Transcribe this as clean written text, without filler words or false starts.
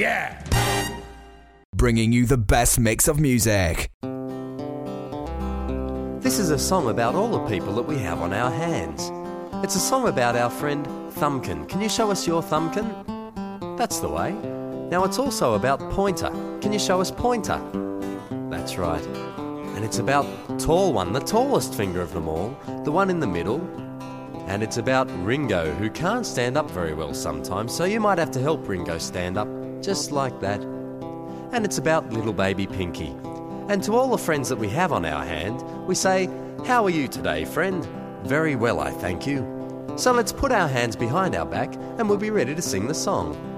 yeah! Bringing you the best mix of music. This is a song about all the people that we have on our hands. It's a song about our friend Thumbkin. Can you show us your Thumbkin? That's the way. Now it's also about Pointer. Can you show us Pointer? That's right. And it's about Tall One, the tallest finger of them all, the one in the middle. And it's about Ringo, who can't stand up very well sometimes, so you might have to help Ringo stand up, just like that. And it's about little baby Pinky. And to all the friends that we have on our hand, we say, "How are you today, friend?" "Very well, I thank you." So let's put our hands behind our back and we'll be ready to sing the song.